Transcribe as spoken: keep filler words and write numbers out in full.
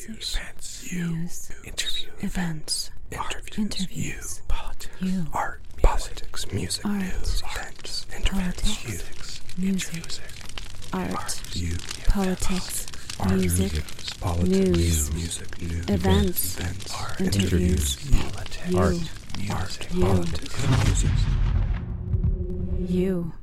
Interviews. Events. You. News. Interview. Events. Interviews. Interviews. You. Politics. You. Art. Music. Politics. Music. Art. News. Events. Interviews. Politics. You. Music. Music. Art. You. Politics. Art. Music. Politics. News. Music. News. Events. Events. Art. Interviews. Politics. Art. You. Music. You. Politics. Music. You.